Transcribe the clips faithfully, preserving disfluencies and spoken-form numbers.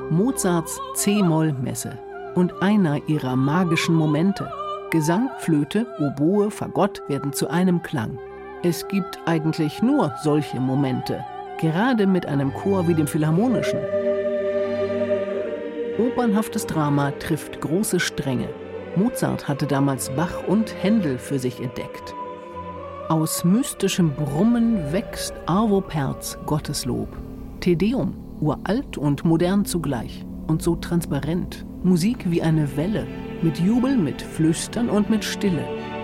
Mozarts C-Moll-Messe und einer ihrer magischen Momente. Gesang, Flöte, Oboe, Fagott werden zu einem Klang. Es gibt eigentlich nur solche Momente, gerade mit einem Chor wie dem Philharmonischen. Opernhaftes Drama trifft große Stränge. Mozart hatte damals Bach und Händel für sich entdeckt. Aus mystischem Brummen wächst Arvo Pärts Gotteslob. Te Deum, uralt und modern zugleich und so transparent. Musik wie eine Welle, mit Jubel, mit Flüstern und mit Stille.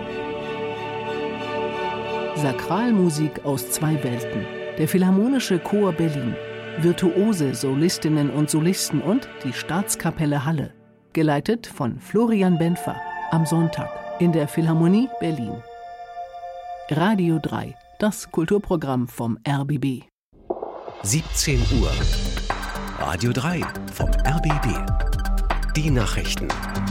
Sakralmusik aus zwei Welten. Der Philharmonische Chor Berlin, virtuose Solistinnen und Solisten und die Staatskapelle Halle, geleitet von Florian Benfer, am Sonntag in der Philharmonie Berlin. Radio drei, das Kulturprogramm vom R B B. siebzehn Uhr. Radio drei vom R B B. Die Nachrichten.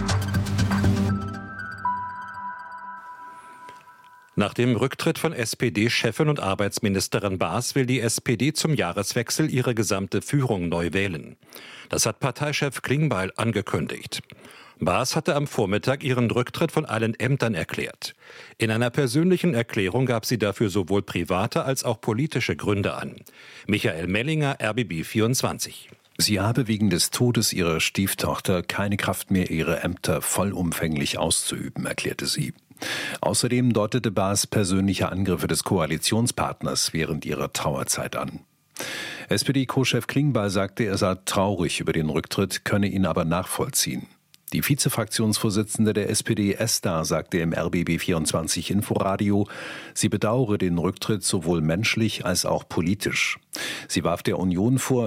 Nach dem Rücktritt von S P D-Chefin und Arbeitsministerin Baas will die S P D zum Jahreswechsel ihre gesamte Führung neu wählen. Das hat Parteichef Klingbeil angekündigt. Baas hatte am Vormittag ihren Rücktritt von allen Ämtern erklärt. In einer persönlichen Erklärung gab sie dafür sowohl private als auch politische Gründe an. Michael Mellinger, R B B vierundzwanzig. Sie habe wegen des Todes ihrer Stieftochter keine Kraft mehr, ihre Ämter vollumfänglich auszuüben, erklärte sie. Außerdem deutete Baas persönliche Angriffe des Koalitionspartners während ihrer Trauerzeit an. S P D-Co-Chef Klingbeil sagte, er sei traurig über den Rücktritt, könne ihn aber nachvollziehen. Die Vizefraktionsvorsitzende der S P D, Esther, sagte im R B B vierundzwanzig Inforadio, sie bedauere den Rücktritt sowohl menschlich als auch politisch. Sie warf der Union vor,